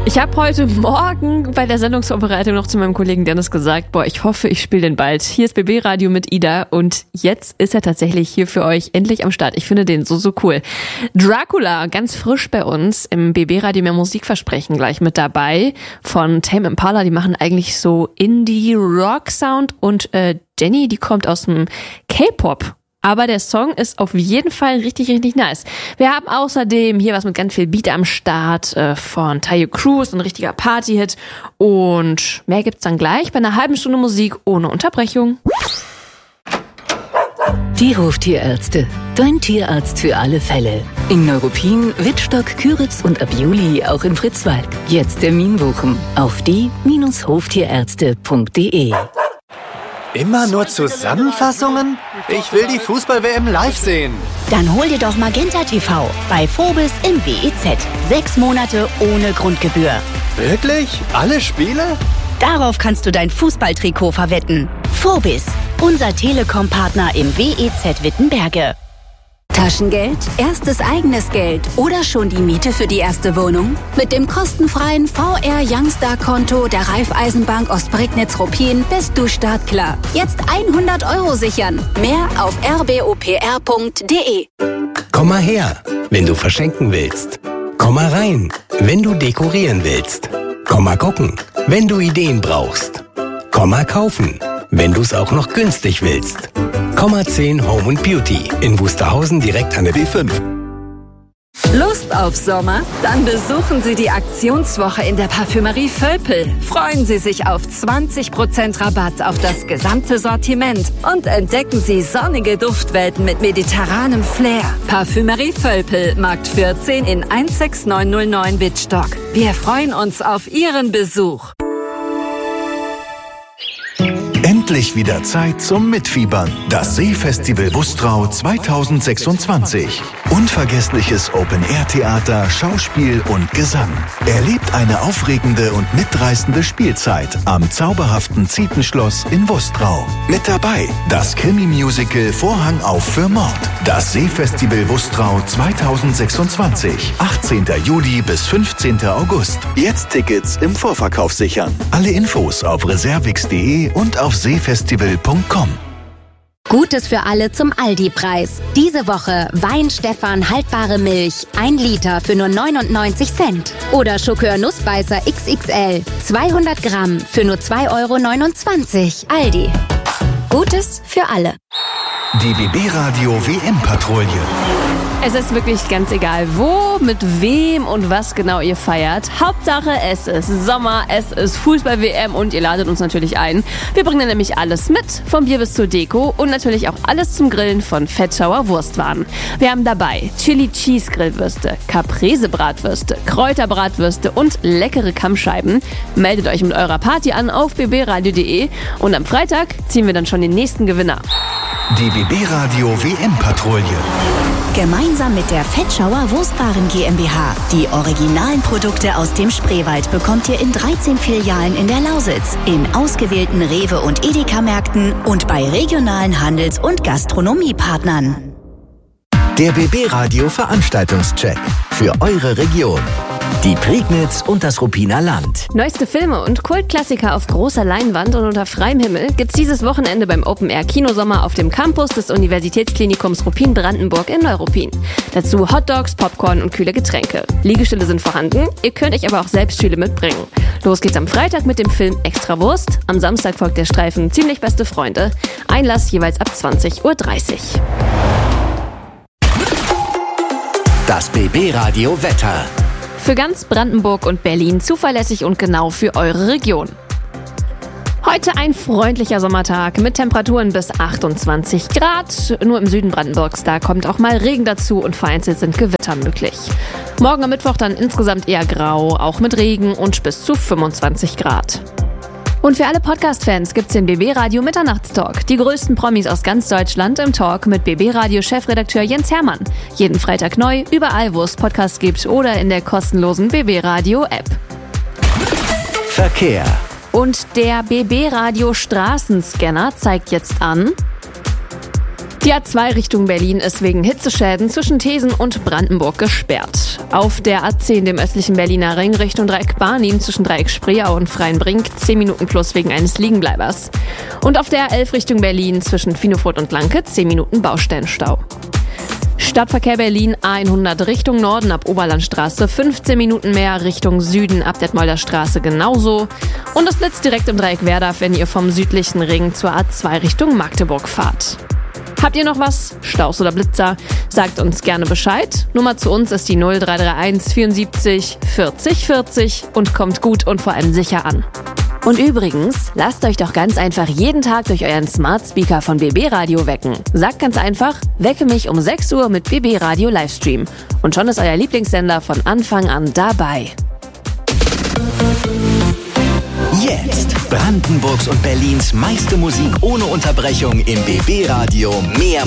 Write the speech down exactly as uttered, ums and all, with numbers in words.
Ich habe heute Morgen bei der Sendungsvorbereitung noch zu meinem Kollegen Dennis gesagt, boah, ich hoffe, ich spiele den bald. Hier ist B B Radio mit Ida und jetzt ist er tatsächlich hier für euch endlich am Start. Ich finde den so, so cool. Dracula, ganz frisch bei uns im B B Radio mehr Musikversprechen gleich mit dabei von Tame Impala. Die machen eigentlich so Indie-Rock-Sound und äh, Jenny, die kommt aus dem K-Pop. Aber der Song ist auf jeden Fall richtig, richtig nice. Wir haben außerdem hier was mit ganz viel Beat am Start äh, von Tayo Cruz, ein richtiger Party-Hit. Und mehr gibt's dann gleich bei einer halben Stunde Musik ohne Unterbrechung. Die Hoftierärzte. Dein Tierarzt für alle Fälle. In Neuruppin, Wittstock, Küritz und ab Juli auch in Fritzwalk. Jetzt Termin buchen auf die Bindestrich hoftierärzte punkt de. Immer nur Zusammenfassungen? Ich will die Fußball-W M live sehen. Dann hol dir doch Magenta T V bei Phobis im W E Z. Sechs Monate ohne Grundgebühr. Wirklich? Alle Spiele? Darauf kannst du dein Fußballtrikot verwetten. Phobis, unser Telekom-Partner im W E Z Wittenberge. Taschengeld, erstes eigenes Geld oder schon die Miete für die erste Wohnung? Mit dem kostenfreien V R Youngstar-Konto der Raiffeisenbank Ostprignitz-Ruppin bist du startklar. Jetzt hundert Euro sichern. Mehr auf r b o p r punkt de. Komm mal her, wenn du verschenken willst. Komm mal rein, wenn du dekorieren willst. Komm mal gucken, wenn du Ideen brauchst. Komm mal kaufen, wenn du es auch noch günstig willst. Komma zehn Home und Beauty in Wusterhausen direkt an der B fünf. Lust auf Sommer? Dann besuchen Sie die Aktionswoche in der Parfümerie Völpel. Freuen Sie sich auf zwanzig Prozent Rabatt auf das gesamte Sortiment und entdecken Sie sonnige Duftwelten mit mediterranem Flair. Parfümerie Völpel, Markt vierzehn in eins sechs neun null neun Wittstock. Wir freuen uns auf Ihren Besuch. Endlich wieder Zeit zum Mitfiebern. Das Seefestival Wustrau zweitausendsechsundzwanzig. Unvergessliches Open-Air-Theater, Schauspiel und Gesang. Erlebt eine aufregende und mitreißende Spielzeit am zauberhaften Zietenschloss in Wustrau. Mit dabei das Krimi-Musical Vorhang auf für Mord. Das Seefestival Wustrau zweitausendsechsundzwanzig. achtzehnten Juli bis fünfzehnten August. Jetzt Tickets im Vorverkauf sichern. Alle Infos auf reservix punkt de und auf seefestival punkt com. Gutes für alle zum Aldi-Preis. Diese Woche Wein Stefan haltbare Milch, ein Liter für nur neunundneunzig Cent. Oder Schokör Nussbeißer X X L, zweihundert Gramm für nur zwei Euro neunundzwanzig. Aldi. Gutes für alle. Die B B Radio W M-Patrouille. Es ist wirklich ganz egal, wo, mit wem und was genau ihr feiert. Hauptsache, es ist Sommer, es ist Fußball-W M und ihr ladet uns natürlich ein. Wir bringen nämlich alles mit, vom Bier bis zur Deko und natürlich auch alles zum Grillen von Fettschauer Wurstwaren. Wir haben dabei Chili-Cheese-Grillwürste, Caprese-Bratwürste, Kräuterbratwürste und leckere Kammscheiben. Meldet euch mit eurer Party an auf b b radio punkt de und am Freitag ziehen wir dann schon den nächsten Gewinner. Die B B Radio W M-Patrouille. Gemeinsam mit der Fettschauer Wurstwaren GmbH. Die originalen Produkte aus dem Spreewald bekommt ihr in dreizehn Filialen in der Lausitz, in ausgewählten Rewe- und Edeka-Märkten und bei regionalen Handels- und Gastronomiepartnern. Der B B Radio Veranstaltungscheck für eure Region. Die Prignitz und das Ruppiner Land. Neueste Filme und Kultklassiker auf großer Leinwand und unter freiem Himmel gibt's dieses Wochenende beim Open-Air-Kinosommer auf dem Campus des Universitätsklinikums Ruppin-Brandenburg in Neuruppin. Dazu Hotdogs, Popcorn und kühle Getränke. Liegestühle sind vorhanden, ihr könnt euch aber auch selbst Stühle mitbringen. Los geht's am Freitag mit dem Film Extrawurst. Am Samstag folgt der Streifen Ziemlich beste Freunde. Einlass jeweils ab zwanzig Uhr dreißig. Das B B Radio Wetter. Für ganz Brandenburg und Berlin zuverlässig und genau für eure Region. Heute ein freundlicher Sommertag mit Temperaturen bis achtundzwanzig Grad. Nur im Süden Brandenburgs, da kommt auch mal Regen dazu und vereinzelt sind Gewitter möglich. Morgen am Mittwoch dann insgesamt eher grau, auch mit Regen und bis zu fünfundzwanzig Grad. Und für alle Podcast-Fans gibt's den B B Radio Mitternachtstalk. Die größten Promis aus ganz Deutschland im Talk mit B B Radio Chefredakteur Jens Hermann. Jeden Freitag neu, überall wo es Podcasts gibt oder in der kostenlosen B B Radio App. Verkehr. Und der B B Radio Straßenscanner zeigt jetzt an Die A zwei Richtung Berlin ist wegen Hitzeschäden zwischen Thesen und Brandenburg gesperrt. Auf der A zehn, dem östlichen Berliner Ring, Richtung Dreieck Barnim zwischen Dreieck Spreeau und Freienbrink, zehn Minuten plus wegen eines Liegenbleibers. Und auf der A elf Richtung Berlin zwischen Finofurt und Lanke, zehn Minuten Baustellenstau. Stadtverkehr Berlin A hundert Richtung Norden ab Oberlandstraße, fünfzehn Minuten mehr Richtung Süden ab Detmolder Straße genauso. Und es blitzt direkt im Dreieck Werdorf, wenn ihr vom südlichen Ring zur A zwei Richtung Magdeburg fahrt. Habt ihr noch was? Staus oder Blitzer? Sagt uns gerne Bescheid. Nummer zu uns ist die null drei drei eins vierundsiebzig vierzig vierzig und kommt gut und vor allem sicher an. Und übrigens, lasst euch doch ganz einfach jeden Tag durch euren Smart Speaker von B B Radio wecken. Sagt ganz einfach, wecke mich um sechs Uhr mit B B Radio Livestream. Und schon ist euer Lieblingssender von Anfang an dabei. Jetzt Brandenburgs und Berlins meiste Musik ohne Unterbrechung im B B Radio. Mehr